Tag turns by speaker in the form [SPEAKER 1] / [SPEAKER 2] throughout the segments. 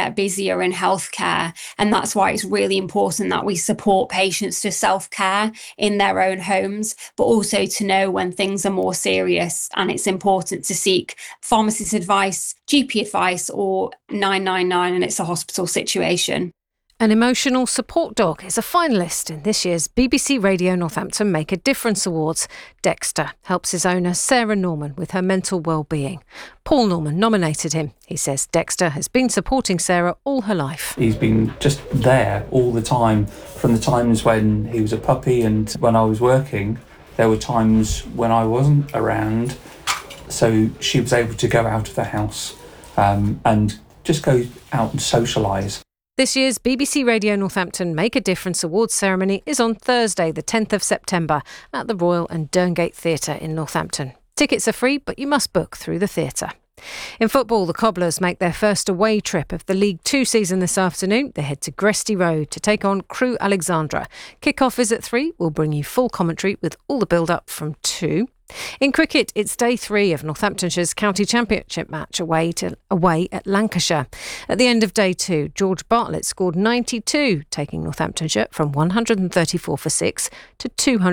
[SPEAKER 1] get busier in healthcare. And that's why it's really important that we support patients to self-care in their own homes, but also to know when things are more serious. And it's important to seek pharmacist advice, GP advice, or 999, and it's a hospital situation.
[SPEAKER 2] An emotional support dog is a finalist in this year's BBC Radio Northampton Make a Difference Awards. Dexter helps his owner, Sarah Norman, with her mental well-being. Paul Norman nominated him. He says Dexter has been supporting Sarah all her life.
[SPEAKER 3] He's been just there all the time, from the times when he was a puppy and when I was working. There were times when I wasn't around, so she was able to go out of the house and just go out and socialise.
[SPEAKER 2] This year's BBC Radio Northampton Make a Difference Awards ceremony is on Thursday, the 10th of September at the Royal and Derngate Theatre in Northampton. Tickets are free, but you must book through the theatre. In football, the Cobblers make their first away trip of the League Two season this afternoon. They head to Gresty Road to take on Crewe Alexandra. Kick-off is at 3. We'll bring you full commentary with all the build-up from 2. In cricket, it's day 3 of Northamptonshire's county championship match away at Lancashire. At the end of day 2, George Bartlett scored 92, taking Northamptonshire from 134 for 6 to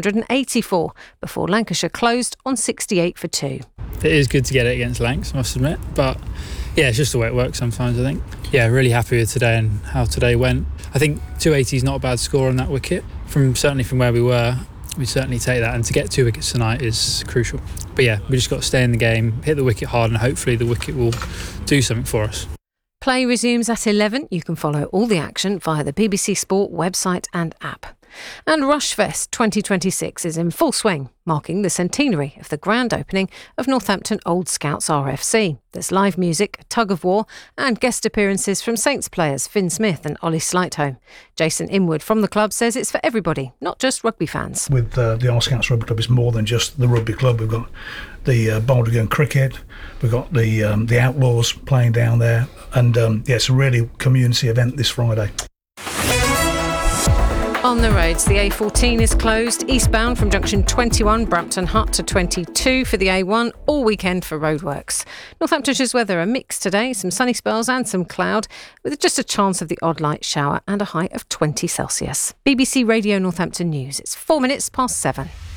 [SPEAKER 2] 284, before Lancashire closed on 68 for 2.
[SPEAKER 4] It is good to get it against Lancs, I must admit, but yeah, it's just the way it works sometimes, I think. Yeah, really happy with today and how today went. I think 280 is not a bad score on that wicket. Certainly from where we were, we certainly take that, and to get 2 wickets tonight is crucial. But yeah, we just got to stay in the game, hit the wicket hard, and hopefully the wicket will do something for us.
[SPEAKER 2] Play resumes at 11. You can follow all the action via the BBC Sport website and app. And Rushfest 2026 is in full swing, marking the centenary of the grand opening of Northampton Old Scouts RFC. There's live music, a tug of war, and guest appearances from Saints players Finn Smith and Ollie Slightholme. Jason Inwood from the club says it's for everybody, not just rugby fans.
[SPEAKER 5] With the Old Scouts Rugby Club, it's more than just the rugby club. We've got the Baldergan cricket, we've got the Outlaws playing down there, and it's a really community event this Friday.
[SPEAKER 2] On the roads, the A14 is closed, eastbound from junction 21, Brampton Hut to 22 for the A1, all weekend for roadworks. Northamptonshire's weather a mix today, some sunny spells and some cloud, with just a chance of the odd light shower and a high of 20 Celsius. BBC Radio Northampton News, it's 4 minutes past 7.